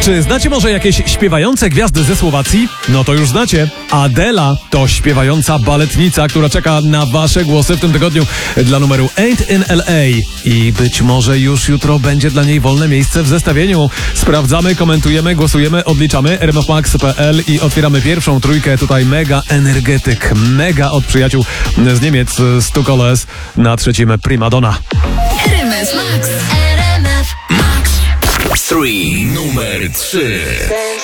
Czy znacie może jakieś śpiewające gwiazdy ze Słowacji? No to już znacie. Adela to śpiewająca baletnica, która czeka na wasze głosy w tym tygodniu dla numeru Ain't in LA. I być może już jutro będzie dla niej wolne miejsce w zestawieniu. Sprawdzamy, komentujemy, głosujemy, odliczamy. rmfmax.pl i otwieramy pierwszą trójkę. Tutaj mega energetyk, mega od przyjaciół z Niemiec, Stukoles. Na trzecim Primadonna. RMF Max. RMF Max. Numer 3.